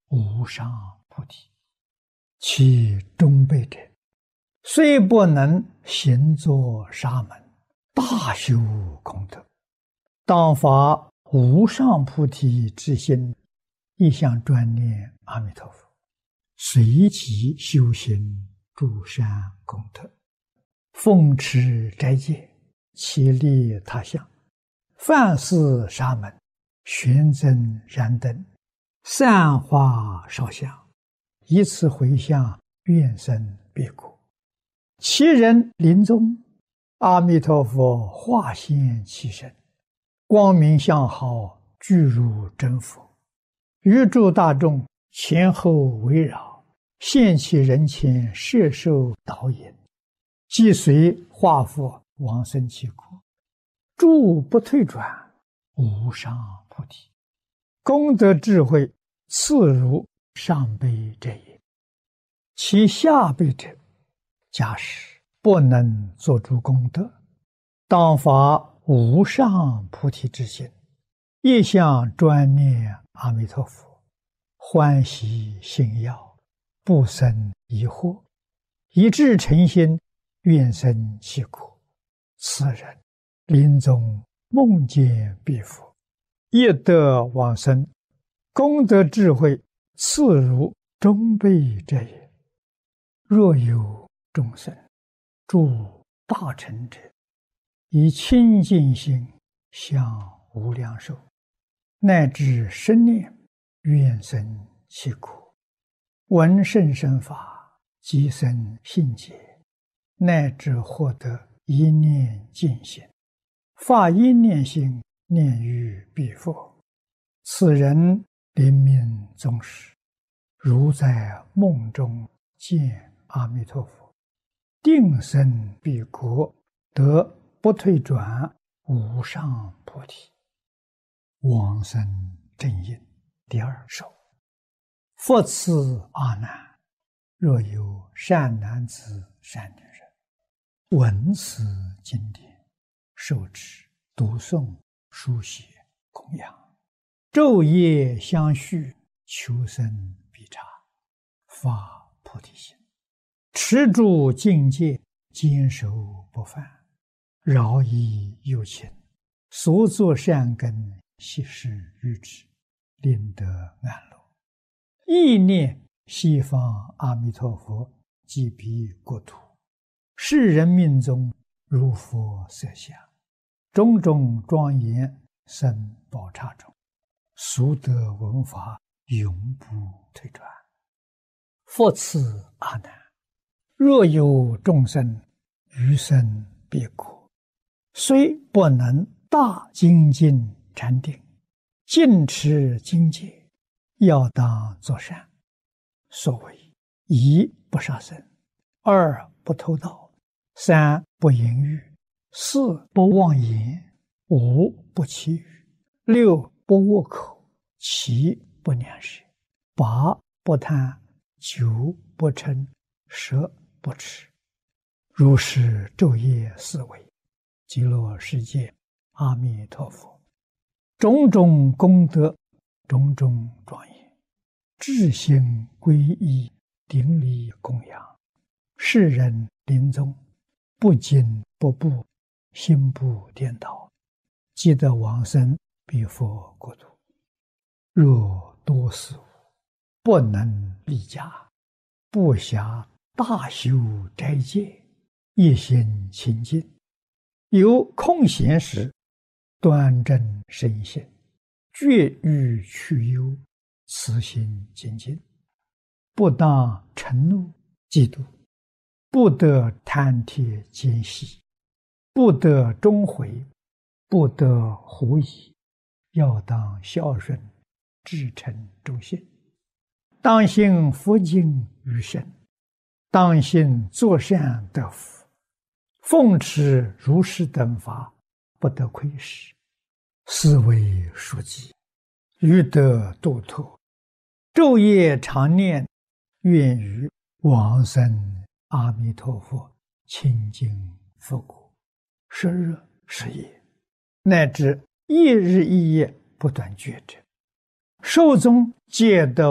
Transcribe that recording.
无上菩提。其中辈者，虽不能行作沙门，大修功德，当发无上菩提之心，一向专念阿弥陀佛，随即修行诸善功德，奉持斋戒，其利他乡，饭施沙门，玄增燃灯，散花烧香，以此回向愿生彼国。其人临终，阿弥陀佛化现其身，光明相好，具如真佛，于诸大众前后围绕，现其人前，摄受导引，即随化佛往生其国，诸不退转，无上菩提。功德智慧次如上辈者也。其下辈者，假使不能作诸功德，当发无上菩提之心，一向专念阿弥陀佛，欢喜信要，不生疑惑，以至诚心，愿生其国。此人临终梦见彼佛，业得往生，功德智慧次如中辈者也。若有众生诸大乘者，以清净心向无量寿，乃至生念愿生其国，闻甚深法，即生信解，乃至获得一念净心，发一念心，念于彼佛，此人临命终时，如在梦中见阿弥陀佛，定生彼国，得不退转无上菩提。往生正因第二首。复次阿难，若有善男子善女人，闻此经典，受持读诵书写供养，昼夜相续，求生必察，发菩提心，持住境界，坚守不犯，饶益有情，所作善根，悉施于之，令得安乐。意念西方阿弥陀佛即彼国土，世人命中如佛色相，种种庄严生宝刹中，速得闻法，永不退转。复次阿难，若有众生余生彼国，虽不能大精进禅定，尽持经戒，要当作善。所谓一不杀生，二不偷盗，三不淫欲，四不妄言，五不绮语，六不恶口，七不两舌，八不贪，九不嗔，十不痴。如是昼夜思维，极乐世界阿弥陀佛，种种功德，种种庄严，至心皈依，顶礼供养，世人临终不惊不怖，心不颠倒，即得往生彼佛国土。若多事物不能离家，不暇大修斋戒，一心清净，有空闲时，端正身心，绝欲去忧，慈心精进，不当嗔怒嫉妒，不得贪帖奸细，不得终悔，不得狐疑，要当孝顺，至诚忠信，当信佛经于身，当信作善得福，奉持如是等法，不得亏失，是为书记，欲得度脱，昼夜常念，愿于往生阿弥陀佛清净佛国，时日时夜，乃至一日一夜不断觉者，寿终皆得